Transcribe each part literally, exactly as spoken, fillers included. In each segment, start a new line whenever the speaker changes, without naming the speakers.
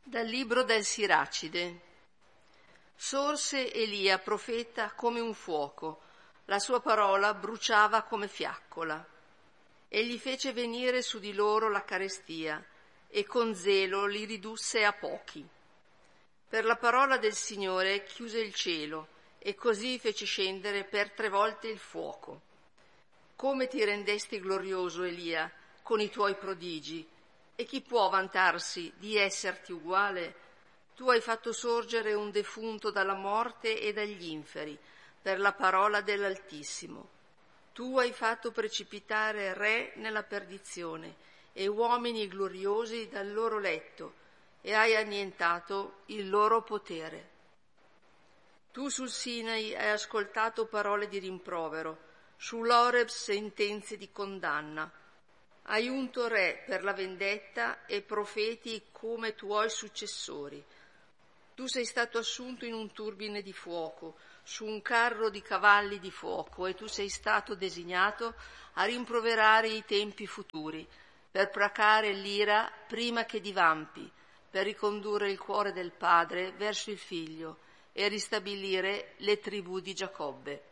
Dal libro del Siracide. Sorse Elia profeta come un fuoco, la sua parola bruciava come fiaccola. Egli fece venire su di loro la carestia e con zelo li ridusse a pochi. Per la parola del Signore chiuse il cielo e così fece scendere per tre volte il fuoco. Come ti rendesti glorioso, Elia, con i tuoi prodigi, e chi può vantarsi di esserti uguale? Tu hai fatto sorgere un defunto dalla morte e dagli inferi, per la parola dell'Altissimo. Tu hai fatto precipitare re nella perdizione e uomini gloriosi dal loro letto, e hai annientato il loro potere. Tu sul Sinai hai ascoltato parole di rimprovero, sull'Oreb sentenze di condanna. Hai unto re per la vendetta e profeti come tuoi successori. Tu sei stato assunto in un turbine di fuoco, su un carro di cavalli di fuoco, e tu sei stato designato a rimproverare i tempi futuri, per placare l'ira prima che divampi, per ricondurre il cuore del padre verso il figlio e ristabilire le tribù di Giacobbe.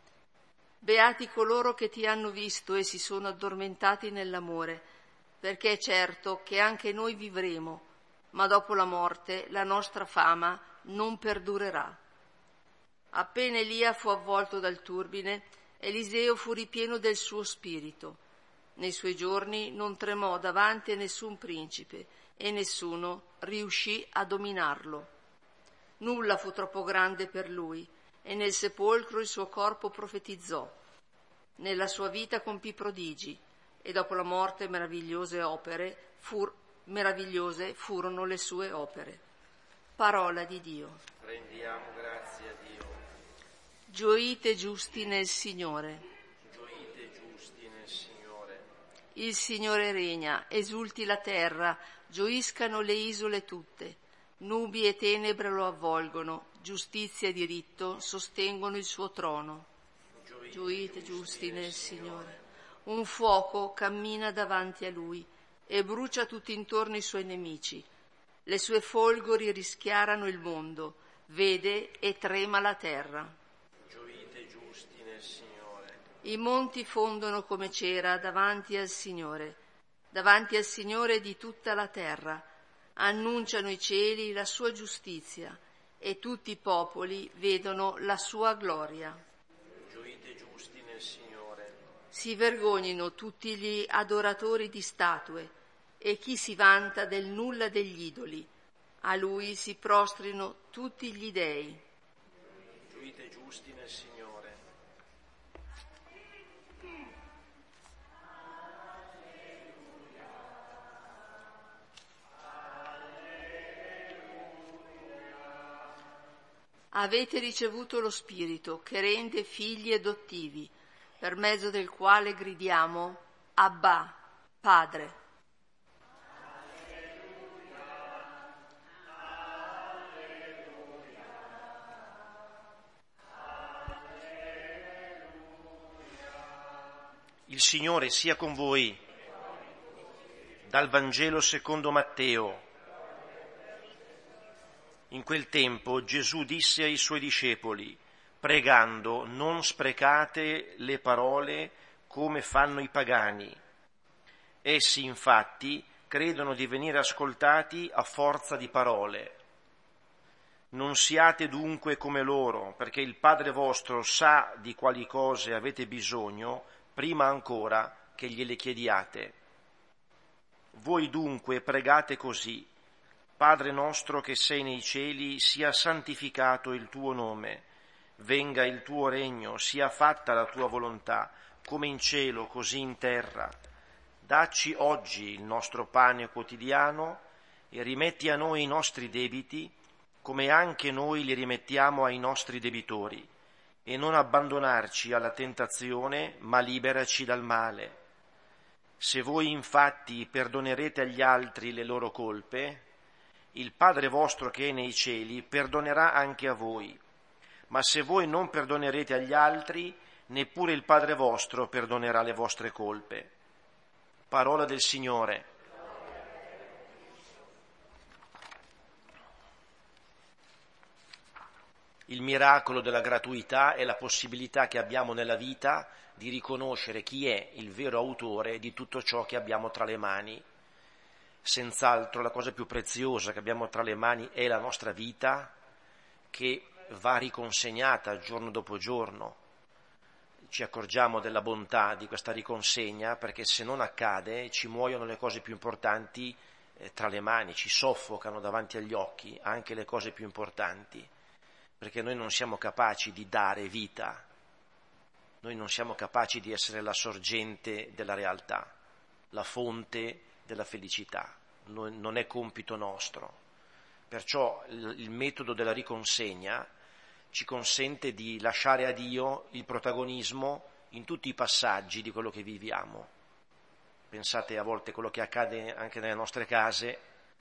Beati coloro che ti hanno visto e si sono addormentati nell'amore, perché è certo che anche noi vivremo, ma dopo la morte la nostra fama non perdurerà. Appena Elia fu avvolto dal turbine, Eliseo fu ripieno del suo spirito. Nei suoi giorni non tremò davanti a nessun principe e nessuno riuscì a dominarlo. Nulla fu troppo grande per lui, e nel sepolcro il suo corpo profetizzò. Nella sua vita compì prodigi, e dopo la morte meravigliose opere fur, meravigliose furono le sue opere. Parola di Dio.
Rendiamo grazie a Dio.
Gioite giusti nel Signore.
Gioite giusti nel Signore.
Il Signore regna, esulti la terra, gioiscano le isole tutte. Nubi e tenebre lo avvolgono, giustizia e diritto sostengono il suo trono. Gioite, Gioite giusti nel Signore. Un fuoco cammina davanti a lui e brucia tutti intorno i suoi nemici. Le sue folgori rischiarano il mondo, vede e trema la terra.
Gioite giusti nel Signore.
I monti fondono come cera davanti al Signore, davanti al Signore di tutta la terra. Annunciano i cieli la sua giustizia e tutti i popoli vedono la sua gloria.
Gioite giusti nel Signore.
Si vergognino tutti gli adoratori di statue e chi si vanta del nulla degli idoli. A lui si prostrino tutti gli dei.
Gioite giusti nel Signore.
Avete ricevuto lo Spirito che rende figli adottivi, per mezzo del quale gridiamo Abba, Padre.
Il Signore sia con voi. Dal Vangelo secondo Matteo. In quel tempo Gesù disse ai suoi discepoli: pregando, non sprecate le parole come fanno i pagani. Essi, infatti, credono di venire ascoltati a forza di parole. Non siate dunque come loro, perché il Padre vostro sa di quali cose avete bisogno prima ancora che gliele chiediate. Voi dunque pregate così: Padre nostro che sei nei cieli, sia santificato il tuo nome, venga il tuo regno, sia fatta la tua volontà, come in cielo così in terra. Dacci oggi il nostro pane quotidiano e rimetti a noi i nostri debiti, come anche noi li rimettiamo ai nostri debitori, e non abbandonarci alla tentazione, ma liberaci dal male. Se voi infatti perdonerete agli altri le loro colpe, il Padre vostro che è nei cieli perdonerà anche a voi. Ma se voi non perdonerete agli altri, neppure il Padre vostro perdonerà le vostre colpe. Parola del Signore. il miracolo della gratuità è la possibilità che abbiamo nella vita di riconoscere chi è il vero autore di tutto ciò che abbiamo tra le mani. Senz'altro la cosa più preziosa che abbiamo tra le mani è la nostra vita, che va riconsegnata giorno dopo giorno. Ci accorgiamo della bontà di questa riconsegna, perché se non accade ci muoiono le cose più importanti eh, tra le mani, ci soffocano davanti agli occhi anche le cose più importanti, perché noi non siamo capaci di dare vita, noi non siamo capaci di essere la sorgente della realtà, la fonte della felicità, non è compito nostro. Perciò il metodo della riconsegna ci consente di lasciare a Dio il protagonismo in tutti i passaggi di quello che viviamo. Pensate a volte a quello che accade anche nelle nostre case,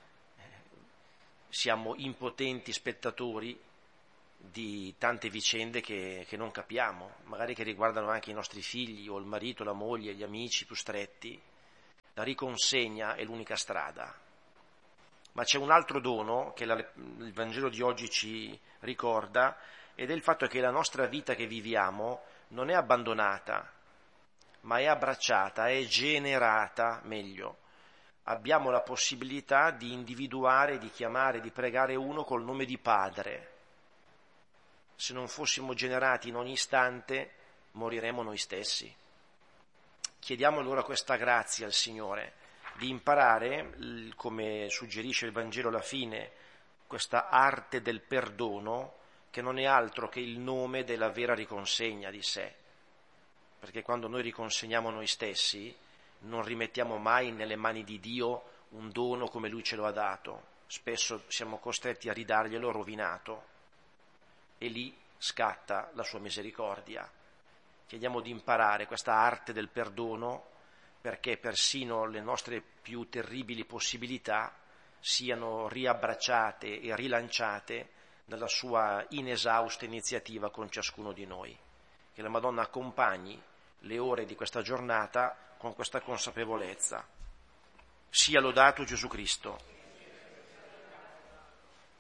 siamo impotenti spettatori di tante vicende che, che non capiamo, magari che riguardano anche i nostri figli o il marito, la moglie, gli amici più stretti. La riconsegna è l'unica strada. Ma c'è un altro dono che la, il Vangelo di oggi ci ricorda, ed è il fatto che la nostra vita che viviamo non è abbandonata, ma è abbracciata, è generata meglio. Abbiamo la possibilità di individuare, di chiamare, di pregare uno col nome di Padre. Se non fossimo generati in ogni istante, moriremo noi stessi. Chiediamo allora questa grazia al Signore, di imparare, come suggerisce il Vangelo alla fine, questa arte del perdono, che non è altro che il nome della vera riconsegna di sé. Perché quando noi riconsegniamo noi stessi, non rimettiamo mai nelle mani di Dio un dono come Lui ce lo ha dato. Spesso siamo costretti a ridarglielo rovinato, e lì scatta la sua misericordia. Chiediamo di imparare questa arte del perdono, perché persino le nostre più terribili possibilità siano riabbracciate e rilanciate dalla sua inesausta iniziativa con ciascuno di noi. Che la Madonna accompagni le ore di questa giornata con questa consapevolezza. Sia lodato Gesù Cristo.